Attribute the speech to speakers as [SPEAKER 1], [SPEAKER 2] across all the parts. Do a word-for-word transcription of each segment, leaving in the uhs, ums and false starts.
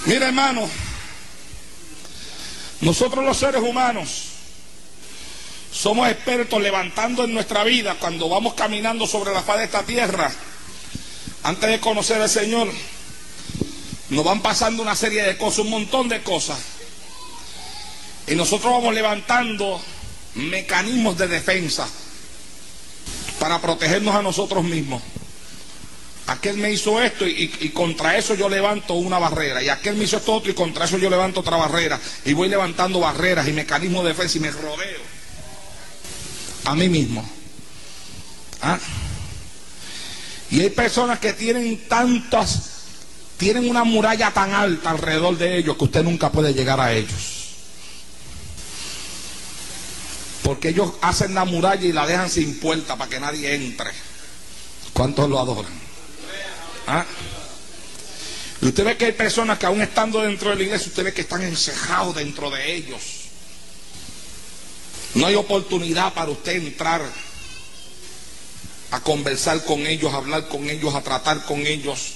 [SPEAKER 1] Mira, hermano, nosotros los seres humanos somos expertos levantando en nuestra vida cuando vamos caminando sobre la faz de esta tierra. Antes de conocer al Señor, nos van pasando una serie de cosas, un montón de cosas. Y nosotros vamos levantando mecanismos de defensa para protegernos a nosotros mismos. Aquel me hizo esto y, y contra eso yo levanto una barrera. Y aquel me hizo esto otro y contra eso yo levanto otra barrera. Y voy levantando barreras y mecanismos de defensa y me rodeo a mí mismo. ¿Ah? Y hay personas que tienen tantas, tienen una muralla tan alta alrededor de ellos que usted nunca puede llegar a ellos. Porque ellos hacen la muralla y la dejan sin puerta para que nadie entre. ¿Cuántos lo adoran? ¿Ah? Y usted ve que hay personas que aún estando dentro de la iglesia, usted ve que están encejados dentro de ellos. No hay oportunidad para usted entrar a conversar con ellos, a hablar con ellos, a tratar con ellos.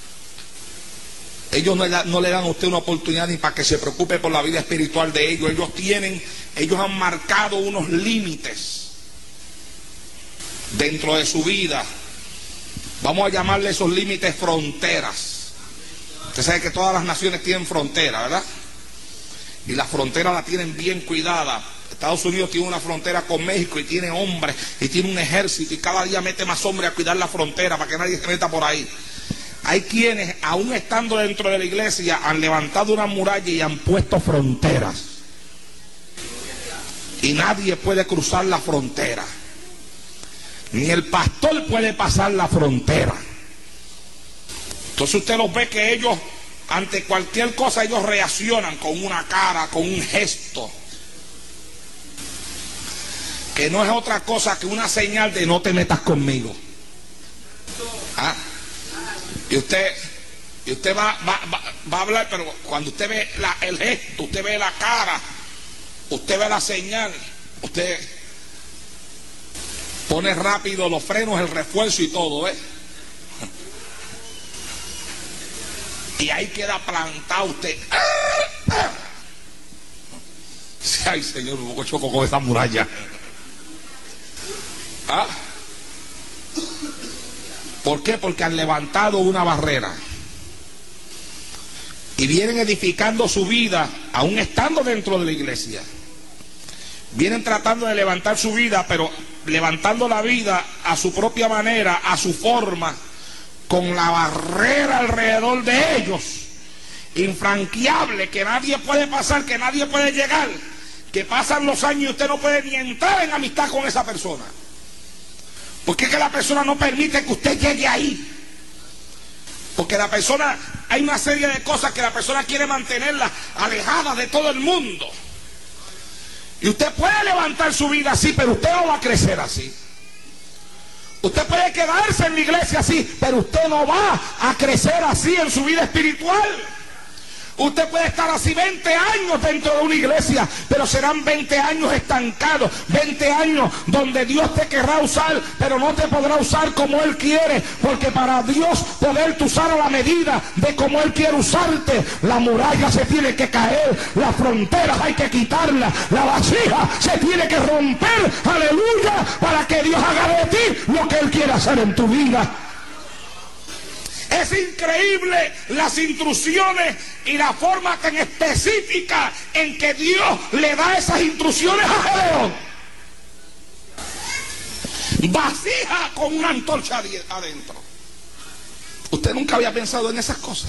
[SPEAKER 1] Ellos no le, no le dan a usted una oportunidad ni para que se preocupe por la vida espiritual de ellos. Ellos tienen, ellos han marcado unos límites dentro de su vida. Vamos a llamarle esos límites fronteras. Usted sabe que todas las naciones tienen fronteras, ¿verdad? Y las fronteras las tienen bien cuidadas. Estados Unidos tiene una frontera con México y tiene hombres y tiene un ejército y cada día mete más hombres a cuidar la frontera para que nadie se meta por ahí. Hay quienes, aún estando dentro de la iglesia, han levantado una muralla y han puesto fronteras. Y nadie puede cruzar la frontera. Ni el pastor puede pasar la frontera. Entonces usted los ve que ellos, ante cualquier cosa, ellos reaccionan con una cara, con un gesto, que no es otra cosa que una señal de no te metas conmigo. ¿Ah? Y usted, y usted va, va, va, va a hablar, pero cuando usted ve la, el gesto, usted ve la cara, usted ve la señal, usted pone rápido los frenos, el refuerzo y todo, ¿eh? Y ahí queda plantado usted. Ay, Señor, un poco choco con esa muralla. ¿Ah? ¿Por qué? Porque han levantado una barrera y vienen edificando su vida aún estando dentro de la iglesia. Vienen tratando de levantar su vida, pero levantando la vida a su propia manera, a su forma, con la barrera alrededor de ellos, infranqueable, que nadie puede pasar, que nadie puede llegar, que pasan los años y usted no puede ni entrar en amistad con esa persona. Porque es que la persona no permite que usted llegue ahí. Porque la persona, hay una serie de cosas que la persona quiere mantenerla alejada de todo el mundo. Y usted puede levantar su vida así, pero usted no va a crecer así. Usted puede quedarse en la iglesia así, pero usted no va a crecer así en su vida espiritual. Usted puede estar así veinte años dentro de una iglesia, pero serán veinte años estancados, veinte años donde Dios te querrá usar, pero no te podrá usar como Él quiere, porque para Dios poderte usar a la medida de como Él quiere usarte, la muralla se tiene que caer, las fronteras hay que quitarlas, la vasija se tiene que romper, aleluya, para que Dios haga de ti lo que Él quiere hacer en tu vida. Es increíble las instrucciones y la forma tan específica en que Dios le da esas instrucciones a Gedeón. Vasija con una antorcha adentro. Usted nunca había pensado en esas cosas.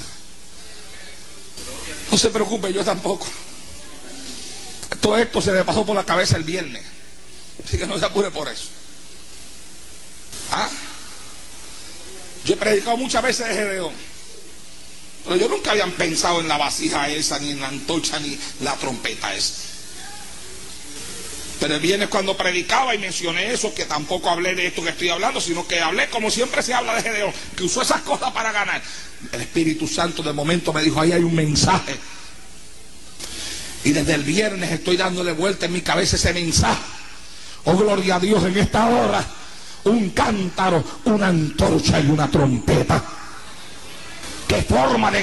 [SPEAKER 1] No se preocupe, yo tampoco. Todo esto se me pasó por la cabeza el viernes. Así que no se apure por eso. ¿Ah? Yo he predicado muchas veces de Gedeón, pero yo nunca había pensado en la vasija esa, ni en la antorcha, ni la trompeta esa. Pero el viernes cuando predicaba y mencioné eso, que tampoco hablé de esto que estoy hablando, sino que hablé como siempre se habla de Gedeón, que usó esas cosas para ganar. El Espíritu Santo de momento me dijo, ahí hay un mensaje. Y desde el viernes estoy dándole vuelta en mi cabeza ese mensaje. Oh, gloria a Dios, en esta hora. Un cántaro, una antorcha y una trompeta. ¿Qué forma de